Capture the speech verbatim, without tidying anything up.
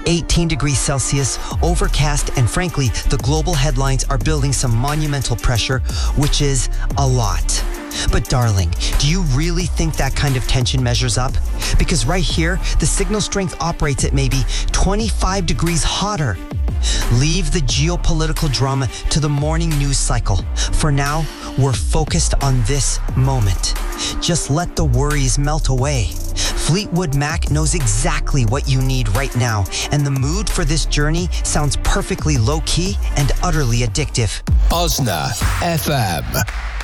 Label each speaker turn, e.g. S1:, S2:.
S1: eighteen degrees Celsius, overcast, and frankly, the global headlines are building some monumental pressure, which is a lot. But darling, do you really think that kind of tension measures up? Because right here, the signal strength operates at maybe twenty-five degrees hotter. Leave the geopolitical drama to the morning news cycle. For now, we're focused on this moment. Just let the worries melt away. Fleetwood Mac knows exactly what you need right now, and the mood for this journey sounds perfectly low-key and utterly addictive.
S2: Osna F M.